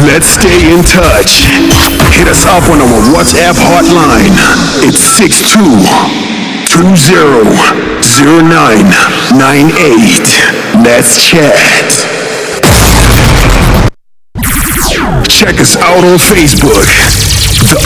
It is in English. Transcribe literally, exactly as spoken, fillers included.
Let's stay in touch. Hit us up on our WhatsApp hotline. It's six two two zero zero nine nine eight. Let's chat. Check us out on Facebook. The